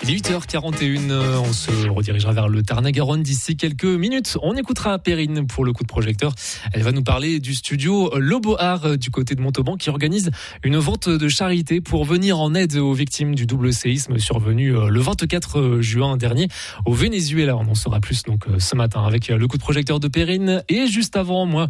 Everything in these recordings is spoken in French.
Il est 8h41, on se redirigera vers le Tarn-et-Garonne d'ici quelques minutes. On écoutera Perrine pour le coup de projecteur. Elle va nous parler du studio Lobohar du côté de Montauban qui organise une vente de charité pour venir en aide aux victimes du double séisme survenu le 24 juin dernier au Venezuela. On en saura plus donc ce matin avec le coup de projecteur de Perrine. Et juste avant, moi,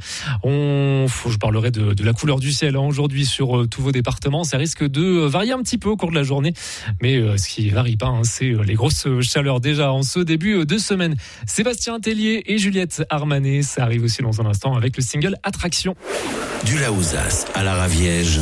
je parlerai de la couleur du ciel aujourd'hui sur tous vos départements. Ça risque de varier un petit peu au cours de la journée, mais ce qui varie pas, c'est les grosses chaleurs déjà en ce début de semaine. Sébastien Tellier et Juliette Armanet, ça arrive aussi dans un instant avec le single Attraction. Du Laouzas à la Raviège,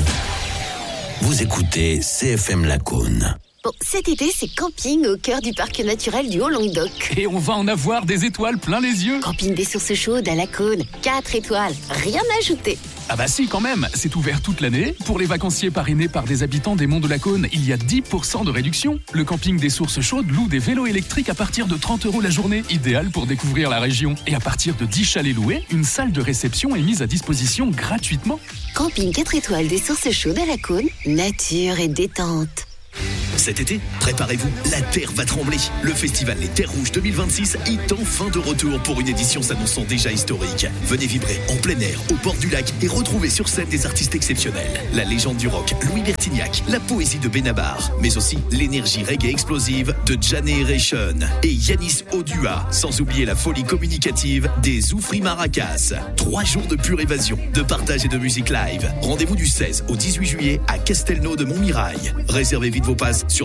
vous écoutez CFM Lacaune. Bon, cet été, c'est camping au cœur du parc naturel du Haut-Languedoc. Et on va en avoir des étoiles plein les yeux. Camping des sources chaudes à Lacaune, 4 étoiles, rien à ajouter. Ah bah si, quand même, c'est ouvert toute l'année. Pour les vacanciers parrainés par des habitants des Monts de Lacaune, il y a 10% de réduction. Le camping des sources chaudes loue des vélos électriques à partir de 30 € la journée, idéal pour découvrir la région. Et à partir de 10 chalets loués, une salle de réception est mise à disposition gratuitement. Camping 4 étoiles des sources chaudes à Lacaune, nature et détente. Cet été, préparez-vous, la Terre va trembler. Le festival Les Terres Rouges 2026 est enfin de retour pour une édition s'annonçant déjà historique. Venez vibrer en plein air, au bord du lac et retrouver sur scène des artistes exceptionnels. La légende du rock, Louis Bertignac, la poésie de Benabar, mais aussi l'énergie reggae explosive de Generation et Yanis Odua, sans oublier la folie communicative des Zoufri Maracas. 3 jours de pure évasion, de partage et de musique live. Rendez-vous du 16 au 18 juillet à Castelnau de Montmirail. Réservez vite vos passes sur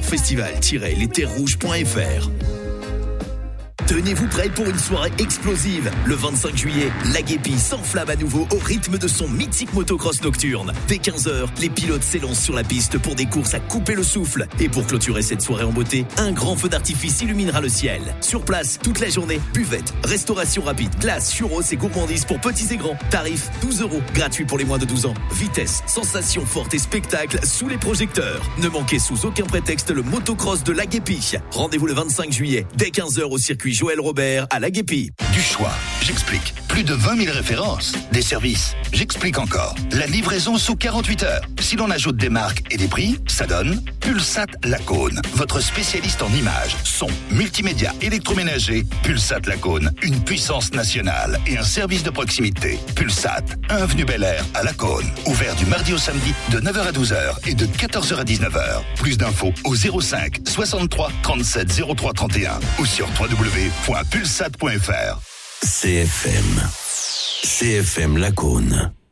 festival-lesterrouges.fr. Tenez-vous prêts pour une soirée explosive. Le 25 juillet, la Guépie s'enflamme à nouveau au rythme de son mythique motocross nocturne. Dès 15h, les pilotes s'élancent sur la piste pour des courses à couper le souffle. Et pour clôturer cette soirée en beauté, un grand feu d'artifice illuminera le ciel. Sur place, toute la journée, buvette, restauration rapide, glace, churros et gourmandises pour petits et grands. Tarif 12 €, gratuit pour les moins de 12 ans. Vitesse, sensations fortes et spectacles sous les projecteurs. Ne manquez sous aucun prétexte le motocross de la Guépie. Rendez-vous le 25 juillet, dès 15h au circuit Joël Robert à la Guépie. Du choix, j'explique. Plus de 20 000 références. Des services, j'explique encore. La livraison sous 48 heures. Si l'on ajoute des marques et des prix, ça donne Pulsat Lacaune. Votre spécialiste en images, son, multimédia, électroménager. Pulsat Lacaune, une puissance nationale et un service de proximité. Pulsat, 1 avenue Bel Air à Lacaune. Ouvert du mardi au samedi de 9h à 12h et de 14h à 19h. Plus d'infos au 05 63 37 03 31 ou sur www.pulsat.fr. CFM Lacaune.